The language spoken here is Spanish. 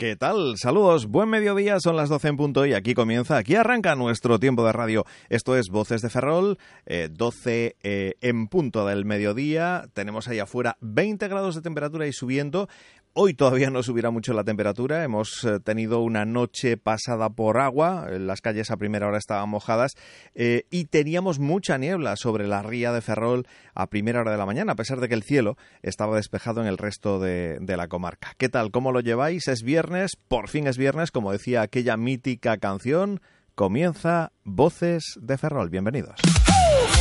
¿Qué tal? Saludos, buen mediodía, son las 12 en punto y aquí arranca nuestro tiempo de radio. Esto es Voces de Ferrol, 12 en punto del mediodía, tenemos ahí afuera 20 grados de temperatura y subiendo. Hoy todavía no subirá mucho la temperatura, hemos tenido una noche pasada por agua, las calles a primera hora estaban mojadas y teníamos mucha niebla sobre la ría de Ferrol a primera hora de la mañana, a pesar de que el cielo estaba despejado en el resto de la comarca. ¿Qué tal? ¿Cómo lo lleváis? Es viernes, por fin es viernes, como decía aquella mítica canción, comienza Voces de Ferrol. Bienvenidos.